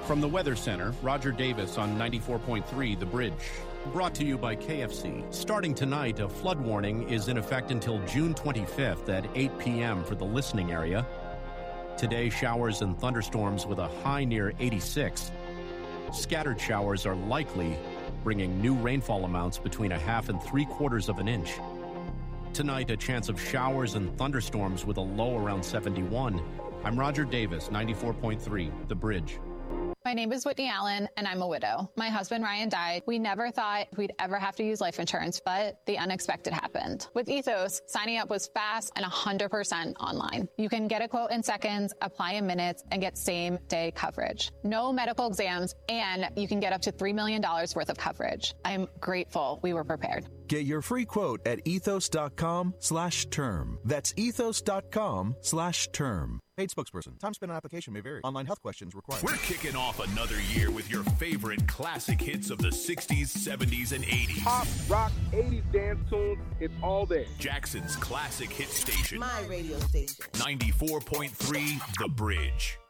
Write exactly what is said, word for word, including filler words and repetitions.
From the Weather Center, Roger Davis on ninety-four point three The Bridge. Brought to you by K F C. Starting tonight, a flood warning is in effect until June twenty-fifth at eight p.m. for the listening area. Today, showers and thunderstorms with a high near eighty-six. Scattered showers are likely, bringing new rainfall amounts between a half and three quarters of an inch. Tonight, a chance of showers and thunderstorms with a low around seventy-one. I'm Roger Davis, ninety-four point three The Bridge. My name is Whitney Allen, and I'm a widow. My husband, Ryan, died. We never thought we'd ever have to use life insurance, but the unexpected happened. With Ethos, signing up was fast and one hundred percent online. You can get a quote in seconds, apply in minutes, and get same-day coverage. No medical exams, and you can get up to three million dollars worth of coverage. I'm grateful we were prepared. Get your free quote at ethos.com slash term. That's ethos.com slash term. Paid spokesperson. Time spent on application may vary. Online health questions required. We're kicking off another year with your favorite classic hits of the sixties, seventies, and eighties. Pop, rock, eighties dance tunes, it's all there. Jackson's classic hit station. My radio station. ninety-four point three The Bridge.